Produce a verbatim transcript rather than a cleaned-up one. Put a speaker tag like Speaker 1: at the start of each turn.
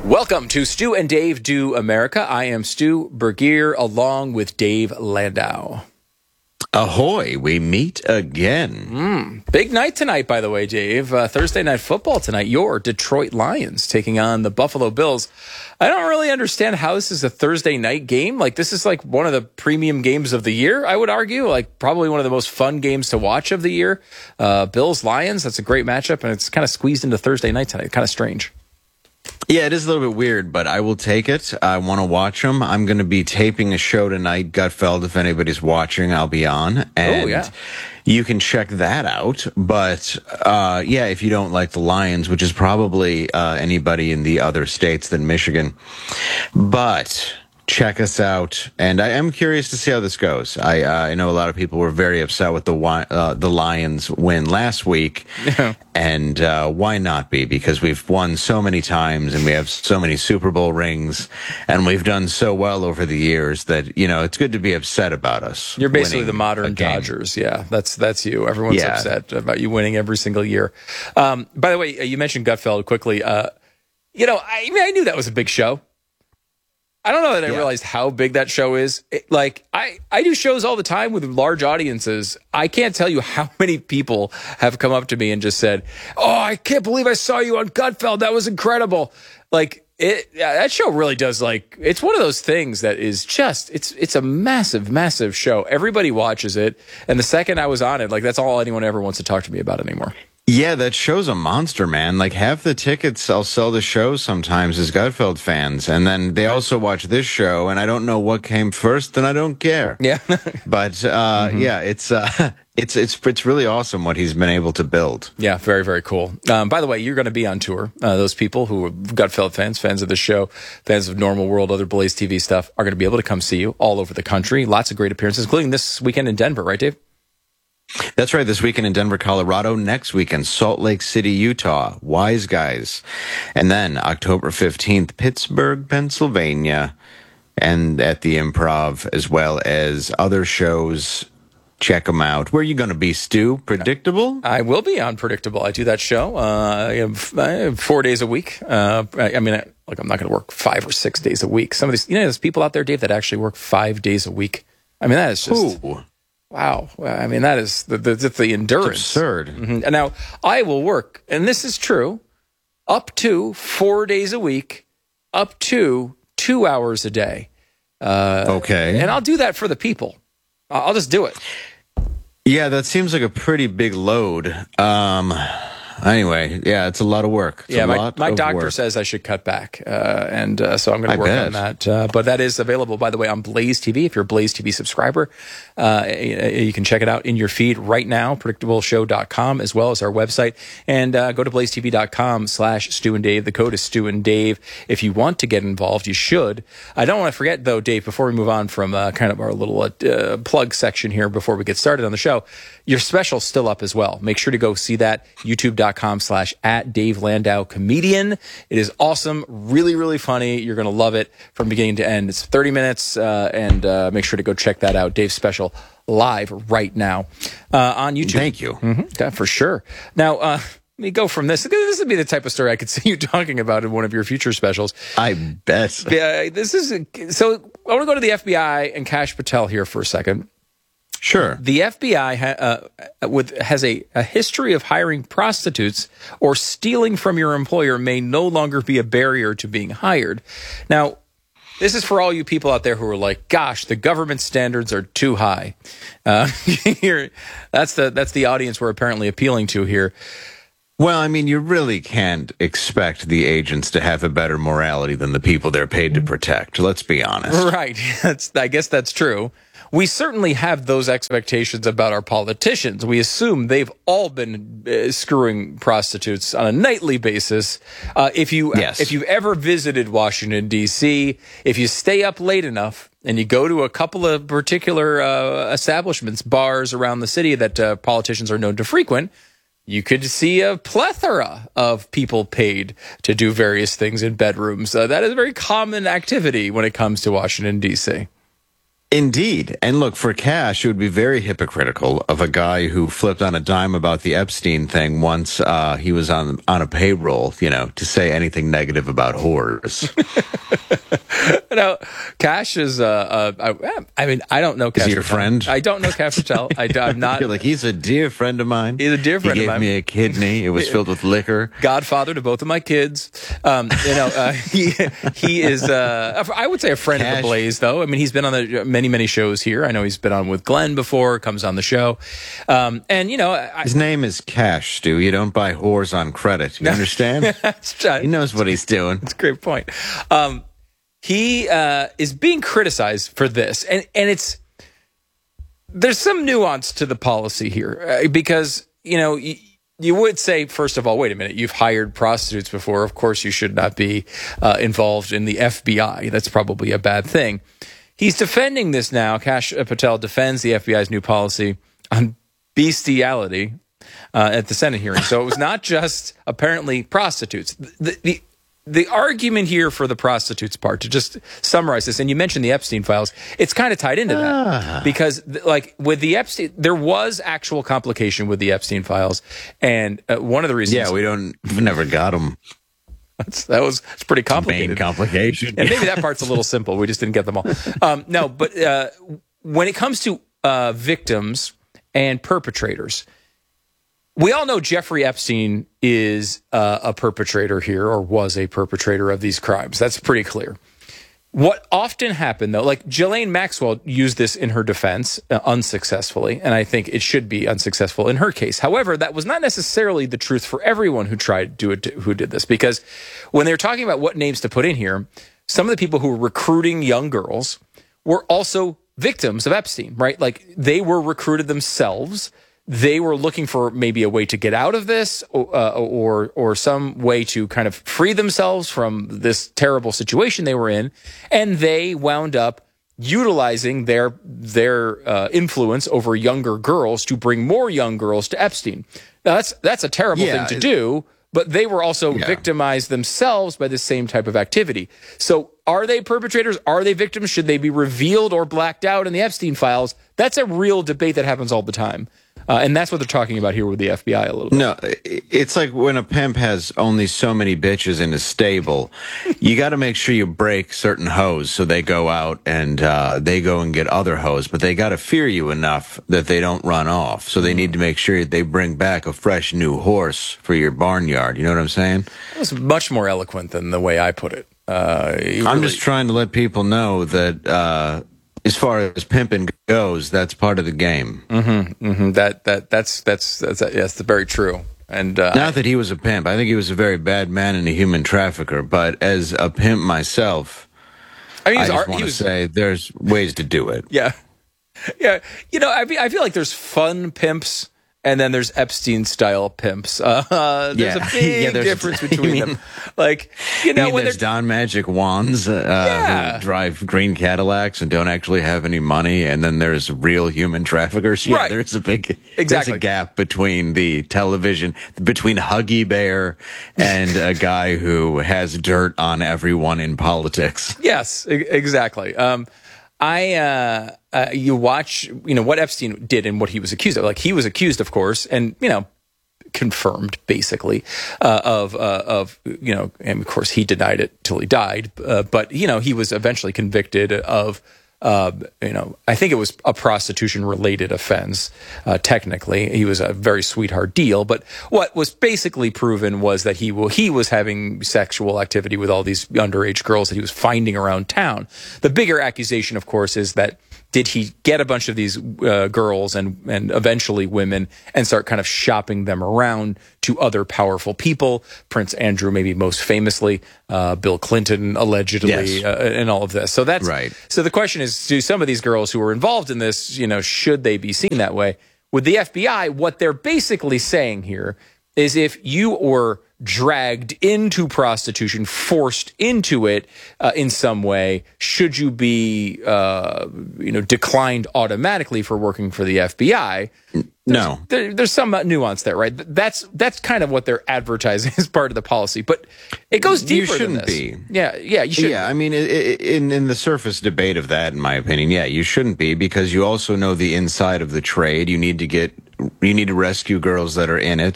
Speaker 1: Welcome to Stu and Dave Do America. I am Stu Bergier along with Dave Landau.
Speaker 2: Ahoy, we meet again.
Speaker 1: Mm, big night tonight, by the way, Dave. Uh, Thursday Night Football tonight. Your Detroit Lions taking on the Buffalo Bills. I don't really understand how this is a Thursday night game. Like, this is like one of the premium games of the year, I would argue. Like, probably one of the most fun games to watch of the year. Uh, Bills Lions, that's a great matchup, and it's kind of squeezed into Thursday night tonight. Kind of strange.
Speaker 2: Yeah, it is a little bit weird, but I will take it. I want to watch them. I'm going to be taping a show tonight, Gutfeld, if anybody's watching, I'll be on. And
Speaker 1: oh, yeah.
Speaker 2: You can check that out. But, uh, yeah, if you don't like the Lions, which is probably uh, anybody in the other states than Michigan. But check us out. And I am curious to see how this goes. I, uh, I know a lot of people were very upset with the uh, the Lions win last week.
Speaker 1: Yeah.
Speaker 2: And uh, why not be? Because we've won so many times and we have so many Super Bowl rings and we've done so well over the years that, you know, it's good to be upset about us.
Speaker 1: You're basically the modern Dodgers. Yeah, that's that's you. Everyone's yeah. upset about you winning every single year. Um, by the way, you mentioned Gutfeld quickly. Uh, you know, I, I mean, I knew that was a big show. I don't know that I yeah. realized how big that show is. It, like, I, I do shows all the time with large audiences. I can't tell you how many people have come up to me and just said, oh, I can't believe I saw you on Gutfeld. That was incredible. Like, it, yeah, that show really does, like, it's one of those things that is just, it's it's a massive, massive show. Everybody watches it. And the second I was on it, like, that's all anyone ever wants to talk to me about anymore.
Speaker 2: Yeah, that show's a monster, man. Like, half the tickets I'll sell the show sometimes as Gutfeld fans. And then they also watch this show, and I don't know what came first, and I don't care.
Speaker 1: Yeah.
Speaker 2: But, uh, mm-hmm. yeah, it's, uh, it's, it's, it's really awesome what he's been able to build.
Speaker 1: Yeah, very, very cool. Um, by the way, you're going to be on tour. Uh, those people who are Gutfeld fans, fans of the show, fans of Normal World, other Blaze T V stuff, are going to be able to come see you all over the country. Lots of great appearances, including this weekend in Denver, right, Dave?
Speaker 2: That's right. This weekend in Denver, Colorado. Next weekend, Salt Lake City, Utah. Wise Guys. And then October fifteenth, Pittsburgh, Pennsylvania. And at the Improv, as well as other shows. Check them out. Where are you going to be, Stu? Predictable?
Speaker 1: I will be on Predictable. I do that show uh, I have, I have four days a week. Uh, I, I mean, I, like I'm not going to work five or six days a week. Some of these, you know, there's people out there, Dave, that actually work five days a week. I mean, that is just...
Speaker 2: Ooh.
Speaker 1: Wow. I mean, that is the the, the endurance.
Speaker 2: It's absurd.
Speaker 1: Mm-hmm. And now I will work, and this is true, up to four days a week, up to two hours a day. Uh,
Speaker 2: okay.
Speaker 1: And I'll do that for the people. I'll just do it.
Speaker 2: Yeah, that seems like a pretty big load. Um, anyway, yeah, it's a lot of work. It's
Speaker 1: yeah,
Speaker 2: a
Speaker 1: my,
Speaker 2: lot
Speaker 1: my
Speaker 2: of
Speaker 1: doctor
Speaker 2: work.
Speaker 1: says I should cut back, uh, and uh, so I'm going to work
Speaker 2: bet.
Speaker 1: on that. Uh, but that is available, by the way, on Blaze T V. If you're a Blaze T V subscriber, uh, you can check it out in your feed right now, predictable show dot com, as well as our website. And uh, go to blaze t v dot com slash Stu and Dave. The code is Stu and Dave. If you want to get involved, you should. I don't want to forget, though, Dave, before we move on from uh, kind of our little uh, plug section here before we get started on the show, your special's still up as well. Make sure to go see that, youtube dot com slash at Dave Landau Comedian. It is awesome, really, really funny. You're going to love it from beginning to end. It's thirty minutes, uh, and uh, make sure to go check that out. Dave's special live right now uh, on YouTube.
Speaker 2: Thank you.
Speaker 1: Mm-hmm. Yeah, for sure. Now, uh, let me go from this. This would be the type of story I could see you talking about in one of your future specials.
Speaker 2: I bet.
Speaker 1: Yeah, this is so. I want to go to the F B I and Kash Patel here for a second.
Speaker 2: Sure.
Speaker 1: The F B I ha, uh, with, has a, a history of hiring prostitutes or stealing from your employer may no longer be a barrier to being hired. Now, this is for all you people out there who are like, gosh, the government standards are too high. Uh, here, that's the that's the audience we're apparently appealing to here.
Speaker 2: Well, I mean, you really can't expect the agents to have a better morality than the people they're paid to protect. Let's be honest.
Speaker 1: Right. That's, I guess that's true. We certainly have those expectations about our politicians. We assume they've all been uh, screwing prostitutes on a nightly basis. Uh, if you
Speaker 2: yes.
Speaker 1: if you've ever visited Washington, D C, if you stay up late enough and you go to a couple of particular uh, establishments, bars around the city that uh, politicians are known to frequent, you could see a plethora of people paid to do various things in bedrooms. Uh, that is a very common activity when it comes to Washington, D C.
Speaker 2: Indeed. And look, for Cash, it would be very hypocritical of a guy who flipped on a dime about the Epstein thing once uh, he was on on a payroll, you know, to say anything negative about whores.
Speaker 1: No, Cash is, uh, uh, I, I mean, I don't know Cash.
Speaker 2: Is he your
Speaker 1: Patel.
Speaker 2: friend?
Speaker 1: I don't know Cash Patel. I, I'm not.
Speaker 2: You're like, he's a dear friend of mine.
Speaker 1: He's a dear friend
Speaker 2: he
Speaker 1: of
Speaker 2: gave
Speaker 1: mine.
Speaker 2: me a kidney. It was filled with liquor.
Speaker 1: Godfather to both of my kids. Um, you know, uh, he he is, uh, I would say a friend
Speaker 2: Cash.
Speaker 1: of the Blaze, though. I mean, he's been on the many, many shows here. I know he's been on with Glenn before, comes on the show. Um, and, you know, I,
Speaker 2: His name is Cash, Stu. You don't buy whores on credit. You understand? He knows what he's doing.
Speaker 1: That's a great point. Um, he uh, is being criticized for this, and and it's there's some nuance to the policy here uh, because you know you, you would say first of all, wait a minute, you've hired prostitutes before, of course you should not be uh, involved in the F B I. That's probably a bad thing. He's defending this now. Cash Patel defends the F B I's new policy on bestiality uh, at the Senate hearing. So it was not just apparently prostitutes. The, the The argument here for the prostitutes part, to just summarize this, and you mentioned the Epstein files, it's kind of tied into that. Ah. Because, like, with the Epstein, there was actual complication with the Epstein files, and uh, one of the reasons...
Speaker 2: Yeah, we don't, we never got them.
Speaker 1: That's, that was it's pretty complicated.
Speaker 2: Main complication.
Speaker 1: And maybe that part's a little simple. We just didn't get them all. Um, no, but uh, when it comes to uh, victims and perpetrators... We all know Jeffrey Epstein is uh, a perpetrator here, or was a perpetrator of these crimes. That's pretty clear. What often happened, though, like Ghislaine Maxwell used this in her defense uh, unsuccessfully, and I think it should be unsuccessful in her case. However, that was not necessarily the truth for everyone who tried to do it, who did this, because when they were talking about what names to put in here, some of the people who were recruiting young girls were also victims of Epstein, right? Like they were recruited themselves. They were looking for maybe a way to get out of this uh, or or some way to kind of free themselves from this terrible situation they were in. And they wound up utilizing their their uh, influence over younger girls to bring more young girls to Epstein. Now, that's, that's a terrible
Speaker 2: yeah,
Speaker 1: thing to do, but they were also yeah. victimized themselves by the same type of activity. So are they perpetrators? Are they victims? Should they be revealed or blacked out in the Epstein files? That's a real debate that happens all the time. Uh, and that's what they're talking about here with the F B I a little bit.
Speaker 2: No, it's like when a pimp has only so many bitches in his stable, you got to make sure you break certain hoes so they go out and uh, they go and get other hoes, but they got to fear you enough that they don't run off. So they need to make sure they bring back a fresh new horse for your barnyard. You know what I'm saying?
Speaker 1: It was much more eloquent than the way I put it. Uh,
Speaker 2: I'm
Speaker 1: really...
Speaker 2: just trying to let people know that uh, as far as pimping goes, that's part of the game.
Speaker 1: Mm-hmm, mm-hmm. That that that's that's that's that's very true. And uh,
Speaker 2: not that he was a pimp. I think he was a very bad man and a human trafficker. But as a pimp myself, I, mean, I just want to was... say there's ways to do it.
Speaker 1: Yeah, yeah. You know, I I feel like there's fun pimps. And then there's Epstein-style pimps. Uh, there's
Speaker 2: yeah.
Speaker 1: a big
Speaker 2: yeah,
Speaker 1: difference between
Speaker 2: mean,
Speaker 1: them. Like, you know,
Speaker 2: you
Speaker 1: when
Speaker 2: there's Don Magic Wands uh,
Speaker 1: yeah.
Speaker 2: who drive green Cadillacs and don't actually have any money, and then there's real human traffickers. Yeah,
Speaker 1: right.
Speaker 2: there's a big
Speaker 1: exactly.
Speaker 2: there's a gap between the television, between Huggy Bear and a guy who has dirt on everyone in politics.
Speaker 1: Yes, e- exactly. Um, I, uh, uh, you watch, you know, what Epstein did and what he was accused of. Like, he was accused, of course, and, you know, confirmed, basically, uh, of, uh, of, you know, and of course he denied it till he died. Uh, but, you know, he was eventually convicted of, uh, you know, I think it was a prostitution-related offense, uh, technically. He was a very sweetheart deal. But what was basically proven was that he, will, he was having sexual activity with all these underage girls that he was finding around town. The bigger accusation, of course, is that did he get a bunch of these uh, girls and, and eventually women and start kind of shopping them around to other powerful people? Prince Andrew, maybe most famously, uh, Bill Clinton, allegedly,
Speaker 2: yes.
Speaker 1: uh, and all of this. So that's
Speaker 2: right.
Speaker 1: So the question is, do some of these girls who were involved in this, you know, should they be seen that way? With the F B I, what they're basically saying here is if you were dragged into prostitution, forced into it uh, in some way, should you be, uh, you know, declined automatically for working for the F B I? there's,
Speaker 2: No.
Speaker 1: there, there's some uh, nuance there, right? That's that's kind of what they're advertising as part of the policy, but it goes deeper
Speaker 2: You shouldn't
Speaker 1: than this.
Speaker 2: be.
Speaker 1: Yeah, yeah, you should.
Speaker 2: Yeah, I mean, i- i- in in the surface debate of that, in my opinion, yeah, you shouldn't be, because you also know the inside of the trade. You need to get, you need to rescue girls that are in it.